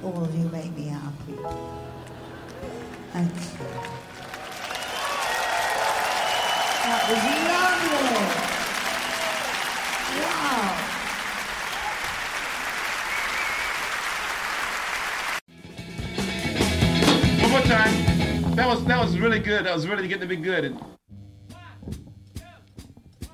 All of you make me happy. Thanks. That was lovely. Wow. One more time. That was really good. That was really getting to be good.